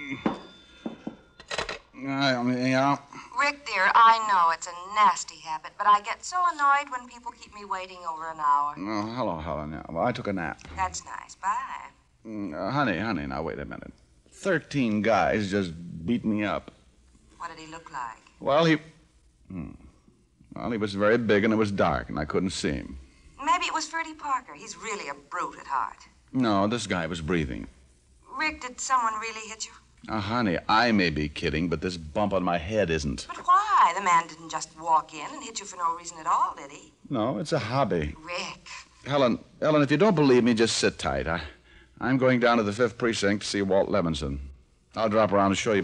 Yeah. Rick, dear, I know it's a nasty habit, but I get so annoyed when people keep me waiting over an hour. Oh, hello, Helen. Yeah, well, I took a nap. That's nice. Bye. Honey, now wait a minute. 13 guys just beat me up. What did he look like? Well, he was very big and it was dark and I couldn't see him. Maybe it was Ferdy Parker. He's really a brute at heart. No, this guy was breathing. Rick, did someone really hit you? Honey, I may be kidding, but this bump on my head isn't. But why? The man didn't just walk in and hit you for no reason at all, did he? No, it's a hobby. Rick. Ellen, if you don't believe me, just sit tight. I'm going down to the 5th Precinct to see Walt Levinson. I'll drop around and show you